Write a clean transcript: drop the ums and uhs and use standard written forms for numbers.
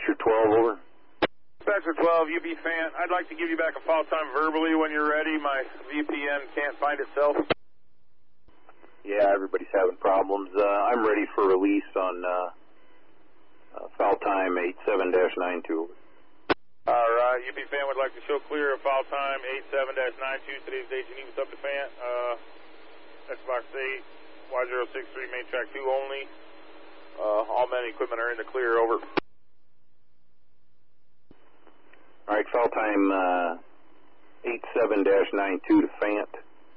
Dispatcher 12, over. Dispatcher 12, UB Fant. I'd like to give you back a fall time verbally when you're ready. My VPN can't find itself. Yeah, everybody's having problems. I'm ready for release on foul time 87-92. All right, UB Fant would like to show clear of foul time 87-92. Today's date, Geneva up to Fant. That's box 8, Y063, main track 2 only. All men and equipment are in the clear, over. All right, foul time 87-92 to Fant.